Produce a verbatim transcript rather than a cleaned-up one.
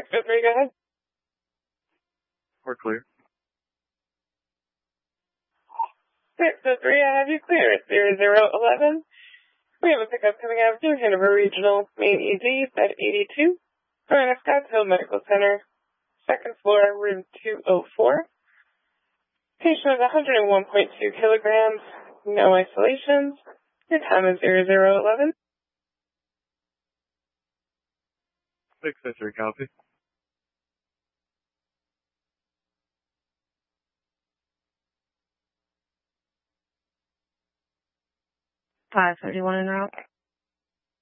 six oh three, go ahead. We're clear. six oh three, I have you clear at zero zero eleven. We have a pickup coming out of New Hanover Regional, Main E D, bed eighty-two, going to Scotts Hill Medical Center, second floor, room two oh four. Patient is one hundred one point two kilograms, no isolations. Your time is zero zero eleven. six oh three, copy. five thirty-one en route.